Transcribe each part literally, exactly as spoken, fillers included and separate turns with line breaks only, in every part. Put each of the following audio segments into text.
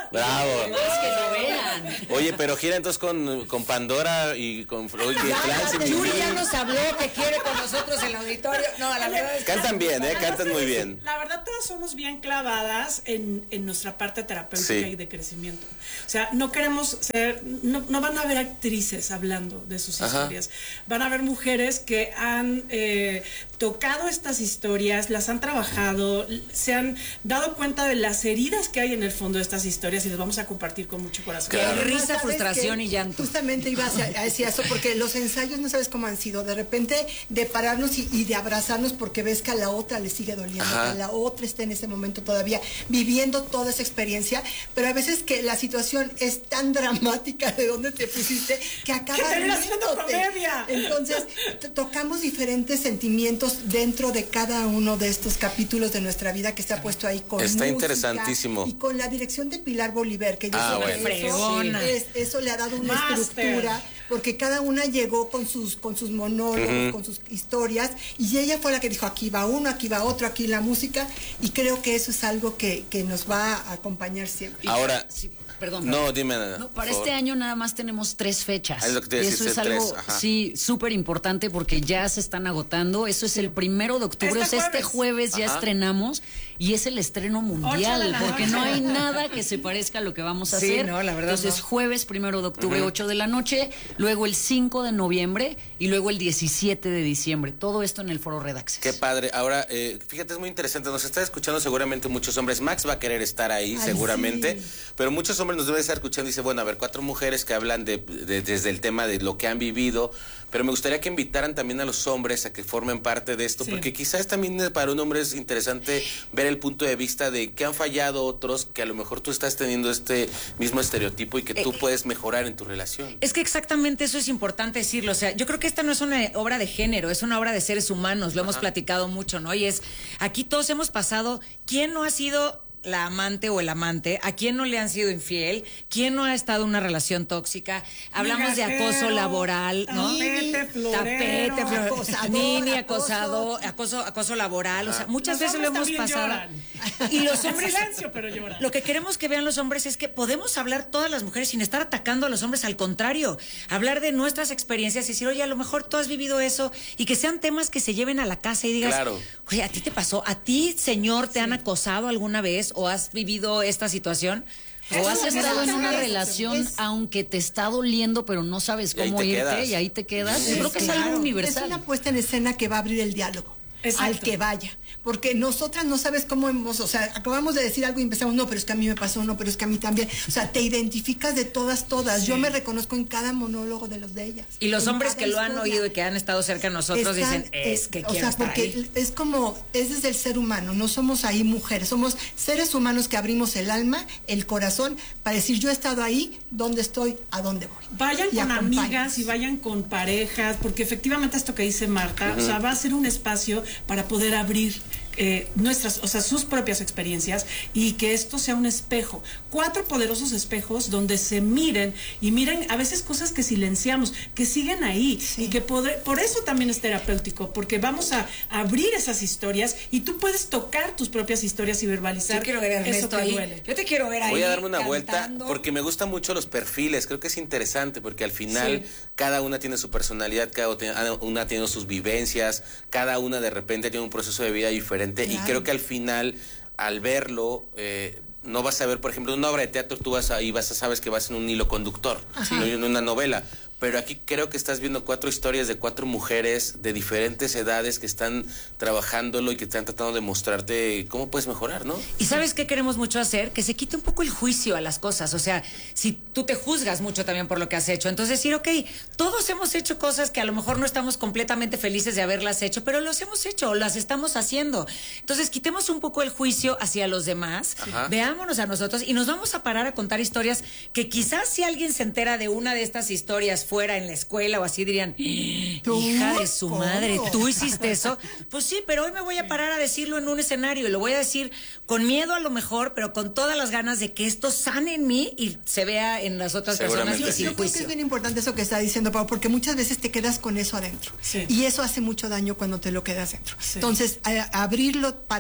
Bravo.
Más que lo vean.
Oye, pero gira entonces con, con Pandora y con Freud y Clancy.
Yuri ya nos habló que quiere con nosotros el auditorio. No, la verdad es que
cantan bien, ¿eh? Cantan muy bien.
La verdad, todas somos bien clavadas en, en nuestra parte terapéutica sí. y de crecimiento. O sea, no queremos ser, no, no van a haber actrices hablando de sus Ajá. historias. Van a haber mujeres que han eh, tocado estas historias, las han trabajado, se han dado cuenta de las heridas que hay en el fondo de estas historias y las vamos a compartir con mucho corazón.
Que hay risa, frustración y llanto.
Justamente iba a decir eso, porque los ensayos no sabes cómo han sido. De repente, de pararnos y, y de abrazarnos porque ves que a la otra le sigue doliendo, Ajá. que a la otra está en ese momento todavía viviendo toda esa experiencia, pero a veces que la situación es tan dramática de donde te pusiste que acaba riéndote. Entonces, tocamos diferentes sentimientos dentro de cada uno de estos capítulos de nuestra vida que se ha puesto ahí con
Está
música
interesantísimo.
Y con la dirección de Pilar Bolívar, que yo
ah,
sé
bueno.
que eso, es, eso le ha dado una Master. estructura, porque cada una llegó con sus, con sus monólogos, uh-huh. con sus historias, y ella fue la que dijo, aquí va uno, aquí va otro, aquí la música, y creo que eso es algo que, que nos va a acompañar siempre.
Ahora,
sí, perdón.
No,
perdón.
dime nada.
No, para este año nada más tenemos tres fechas.
Es lo que te decía,
eso es algo, tres, sí, súper importante porque ya se están agotando. Eso es el primero de octubre, este o sea, jueves, este jueves ya ajá. estrenamos y es el estreno mundial, porque noche. no hay nada que se parezca a lo que vamos a
sí,
hacer.
No, la verdad
Entonces,
no.
jueves primero de octubre, uh-huh. ocho de la noche, luego el cinco de noviembre y luego el diecisiete de diciembre. Todo esto en el Foro Redaxes.
Qué padre. Ahora, eh, fíjate, es muy interesante. Nos está escuchando seguramente muchos hombres. Max va a querer estar ahí, Ay, seguramente. Sí. Pero muchos hombres nos deben estar escuchando y dice, bueno, a ver, cuatro mujeres que hablan de, de, desde el tema de lo que han vivido, pero me gustaría que invitaran también a los hombres a que formen parte de esto, sí. porque quizás también para un hombre es interesante ver el punto de vista de que han fallado otros, que a lo mejor tú estás teniendo este mismo estereotipo y que tú eh, puedes mejorar en tu relación.
Es que exactamente eso es importante decirlo, o sea, yo creo que esta no es una obra de género, es una obra de seres humanos, lo Ajá. hemos platicado mucho, ¿no? Y es, aquí todos hemos pasado, ¿quién no ha sido la amante o el amante? ¿A quién no le han sido infiel? ¿Quién no ha estado en una relación tóxica? Hablamos Migatero, de acoso laboral, ¿no?
Tapete, florero,
tapete, florero,
acosador,
nini,
acoso.
acosado, acoso, acoso laboral, Ajá. o sea, muchas
los
veces lo hemos pasado.
Lloran.
Y los hombres,
silencio, pero lloran.
Lo que queremos que vean los hombres es que podemos hablar todas las mujeres sin estar atacando a los hombres, al contrario, hablar de nuestras experiencias y decir, oye, a lo mejor tú has vivido eso, y que sean temas que se lleven a la casa y digas,
claro.
oye, ¿a ti te pasó? ¿A ti, señor, te sí. han acosado alguna vez o has vivido esta situación?
O has estado en una relación, es, aunque te está doliendo, pero no sabes cómo irte quedas. y ahí te quedas.
Sí,
Yo creo que
claro.
es algo universal.
Es una puesta en escena que va a abrir el diálogo. Exacto. Al que vaya, porque nosotras no sabes cómo hemos, o sea, acabamos de decir algo y empezamos, no, pero es que a mí me pasó, no, pero es que a mí también, o sea, te identificas de todas, todas, sí. yo me reconozco en cada monólogo de los de ellas.
Y los hombres que
historia.
lo han oído y que han estado cerca de nosotros
Están,
dicen, es que
o
quiero
sea,
estar
porque
ahí.
es como, es desde el ser humano, no somos ahí mujeres, somos seres humanos que abrimos el alma, el corazón, para decir, yo he estado ahí, ¿dónde estoy? ¿A dónde voy?
Vayan con amigas y vayan con parejas, porque efectivamente esto que dice Marta, uh-huh. o sea, va a ser un espacio para poder abrir Eh, nuestras, o sea, sus propias experiencias y que esto sea un espejo, cuatro poderosos espejos donde se miren y miren a veces cosas que silenciamos, que siguen ahí sí. y que podré, por eso también es terapéutico, porque vamos a abrir esas historias y tú puedes tocar tus propias historias y verbalizar.
Yo quiero ver a Ernesto
eso que
ahí.
duele.
Yo te quiero ver ahí.
Voy a darme una
cantando.
vuelta porque me gustan mucho los perfiles, creo que es interesante porque al final sí. cada una tiene su personalidad, cada una tiene sus vivencias, cada una de repente tiene un proceso de vida diferente. Claro. Y creo que al final, al verlo, eh, no vas a ver, por ejemplo, en una obra de teatro, tú vas ahí, vas a sabes que vas en un hilo conductor, no en una novela. Pero aquí creo que estás viendo cuatro historias de cuatro mujeres de diferentes edades que están trabajándolo y que están tratando de mostrarte cómo puedes mejorar, ¿no?
¿Y sabes qué queremos mucho hacer? Que se quite un poco el juicio a las cosas. O sea, si tú te juzgas mucho también por lo que has hecho, entonces decir, ok, todos hemos hecho cosas que a lo mejor no estamos completamente felices de haberlas hecho, pero las hemos hecho o las estamos haciendo. Entonces quitemos un poco el juicio hacia los demás, Ajá. veámonos a nosotros y nos vamos a parar a contar historias que quizás si alguien se entera de una de estas historias fuera en la escuela o así dirían, hija de su madre, ¿tú hiciste eso? Pues sí, pero hoy me voy a parar a decirlo en un escenario y lo voy a decir con miedo a lo mejor, pero con todas las ganas de que esto sane en mí y se vea en las otras personas.
Yo, yo creo que es bien importante eso que está diciendo Pau, porque muchas veces te quedas con eso adentro sí. y eso hace mucho daño cuando te lo quedas dentro. Sí. Entonces, a, a abrirlo para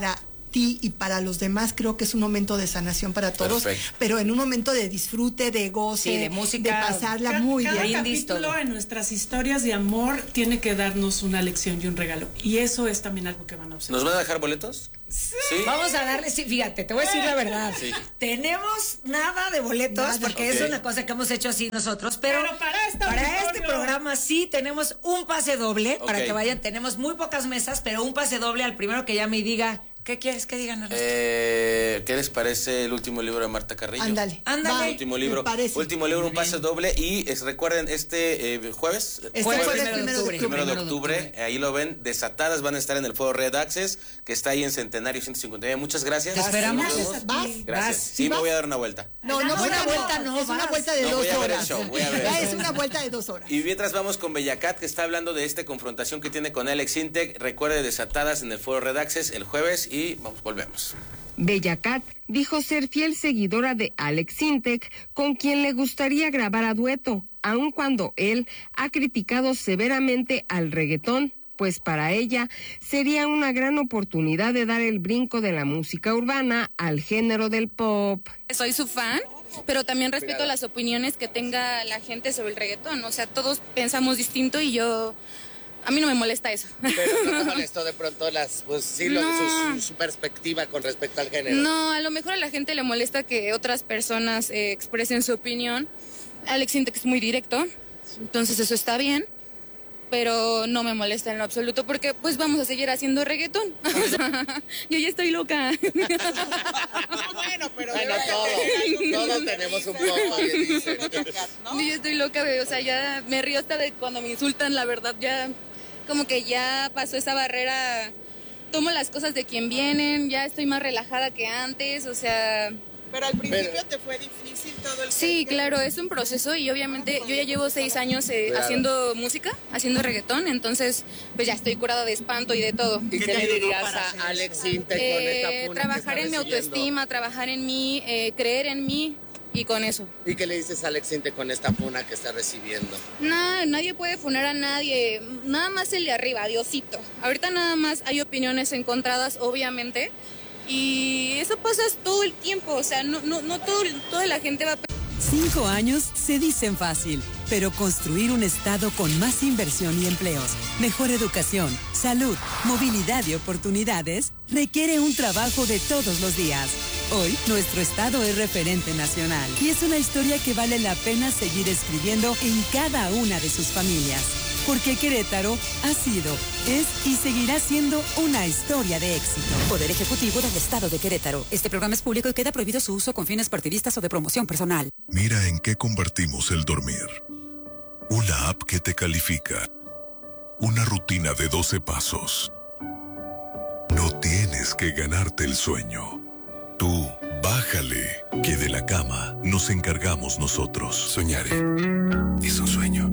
ti y para los demás, creo que es un momento de sanación para todos,
Perfecto.
pero en un momento de disfrute, de goce,
sí, de música,
de pasarla
Cada,
muy
cada
bien.
capítulo en nuestras historias de amor tiene que darnos una lección y un regalo. Y eso es también algo que van a observar.
¿Nos van a dejar boletos?
Sí.
¿Sí?
Vamos a darle, sí, fíjate, te voy a decir la verdad.
Sí.
Tenemos nada de boletos,
Nada.
porque
Ok.
es una cosa que hemos hecho así nosotros, pero,
Pero para este
para
auditorio.
este programa sí tenemos un pase doble para
Ok.
que vayan. Tenemos muy pocas mesas, pero un pase doble al primero que llame y diga, ¿qué quieres que digan? Ernesto?
Eh, ¿Qué les parece el último libro de Marta Carrillo?
Ándale.
Ándale.
va,
Último libro,
me parece.
último libro, un pase doble y es, recuerden este eh, jueves,
Este
Jueves
jueves
primero de
primero de
octubre.
octubre.
primero de
Primero de
octubre,
octubre.
ahí lo ven, Desatadas van a estar en el foro Red Access, que está ahí en Centenario ciento cincuenta y nueve. Muchas gracias.
Te esperamos.
Nos vemos.
Gracias a
¿Vas?
ti.
Gracias.
Vas.
Sí, me
¿vas?
voy a dar una vuelta.
No, no,
Una
vuelta,
vuelta no,
es una
vas.
vuelta de
No,
dos
voy a ver el
horas.
show, voy a ver.
Ya es una vuelta de dos horas.
Y mientras vamos con Bellacat, que está hablando de esta confrontación que tiene con Alex Intec. Recuerde Desatadas en el foro Red Access el jueves y vamos, volvemos.
Bellacat dijo ser fiel seguidora de Alex Intec, con quien le gustaría grabar a dueto, aun cuando él ha criticado severamente al reggaetón, pues para ella sería una gran oportunidad de dar el brinco de la música urbana al género del pop.
Soy su fan, pero también respeto las opiniones que tenga la gente sobre el reggaetón. O sea, todos pensamos distinto y yo... A mí no me molesta eso.
Pero no te molestó de pronto las, pues sí, lo-
No.
su, su- su perspectiva con respecto al género.
No, a lo mejor a la gente le molesta que otras personas eh, expresen su opinión. Alex Intec es muy directo, entonces eso está bien, pero no me molesta en lo absoluto porque pues vamos a seguir haciendo reggaetón. O sea, yo ya estoy loca.
Bueno, pero bueno, todos, todos tenemos un poco, que dicen.
Yo ya estoy loca, o sea, ya me río hasta de cuando me insultan, la verdad, ya como que ya pasó esa barrera, tomo las cosas de quien vienen, ya estoy más relajada que antes, o sea...
Pero al principio
Pero-
te fue difícil todo el
Sí,
que-
claro, es un proceso y obviamente yo ya llevo seis años eh, haciendo música, haciendo reggaetón, entonces pues ya estoy curada de espanto y de todo.
¿Y qué le dirías a Alex Intec con esta
Eh,
funa
trabajar
que
en
está
mi
recibiendo?
autoestima, trabajar en mí, eh, creer en mí y con eso.
¿Y qué le dices a Alex Intec con esta funa que está recibiendo?
Nah, nadie puede funar a nadie, nada más el de arriba, Diosito. Ahorita nada más hay opiniones encontradas, obviamente, y eso pasa todo el tiempo, o sea, no, no, no todo, toda la gente va a...
Cinco años se dicen fácil, pero construir un estado con más inversión y empleos, mejor educación, salud, movilidad y oportunidades requiere un trabajo de todos los días. Hoy, nuestro estado es referente nacional y es una historia que vale la pena seguir escribiendo en cada una de sus familias. Porque Querétaro ha sido, es y seguirá siendo una historia de éxito.
Poder Ejecutivo del Estado de Querétaro. Este programa es público y queda prohibido su uso con fines partidistas o de promoción personal.
Mira en qué convertimos el dormir. Una app que te califica. Una rutina de doce pasos. No tienes que ganarte el sueño. Tú, bájale, que de la cama nos encargamos nosotros. Soñaré. Es un sueño.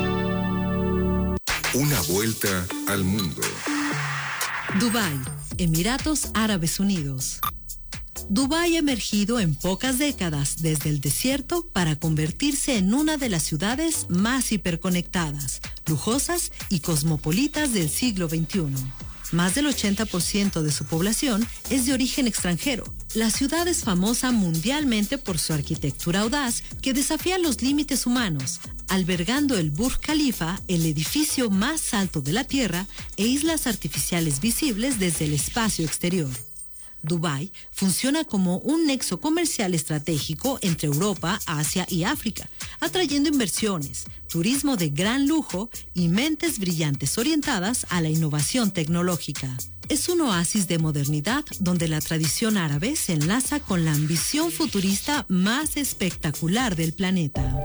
Una vuelta al mundo.
Dubái, Emiratos Árabes Unidos. Dubái ha emergido en pocas décadas desde el desierto para convertirse en una de las ciudades más hiperconectadas, lujosas y cosmopolitas del siglo veintiuno. Más del ochenta por ciento de su población es de origen extranjero. La ciudad es famosa mundialmente por su arquitectura audaz que desafía los límites humanos, albergando el Burj Khalifa, el edificio más alto de la Tierra, e islas artificiales visibles desde el espacio exterior. Dubái funciona como un nexo comercial estratégico entre Europa, Asia y África, atrayendo inversiones, turismo de gran lujo y mentes brillantes orientadas a la innovación tecnológica. Es un oasis de modernidad donde la tradición árabe se enlaza con la ambición futurista más espectacular del planeta.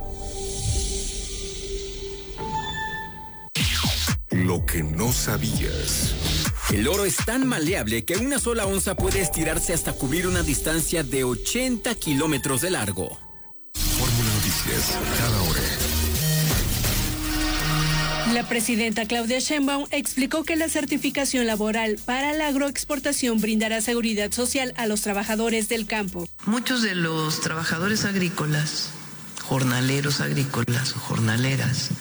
Lo que no sabías.
El oro es tan maleable que una sola onza puede estirarse hasta cubrir una distancia de ochenta kilómetros de largo.
Fórmula Noticias, cada hora.
La presidenta Claudia Sheinbaum explicó que la certificación laboral para la agroexportación brindará seguridad social a los trabajadores del campo.
Muchos de los trabajadores agrícolas, jornaleros agrícolas o jornaleras,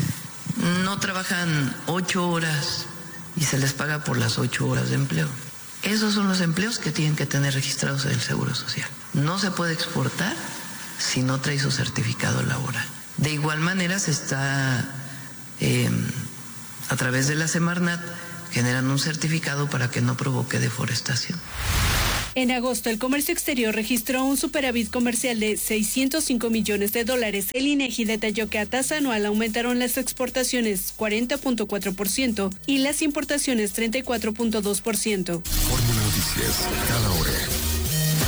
no trabajan ocho horas y se les paga por las ocho horas de empleo. Esos son los empleos que tienen que tener registrados en el Seguro Social. No se puede exportar si no trae su certificado laboral. De igual manera se está, eh, a través de la Semarnat, generando un certificado para que no provoque deforestación.
En agosto, el comercio exterior registró un superávit comercial de seiscientos cinco millones de dólares. El INEGI detalló que a tasa anual aumentaron las exportaciones cuarenta punto cuatro por ciento y las importaciones treinta y cuatro punto dos por ciento.
Fórmula Noticias, cada hora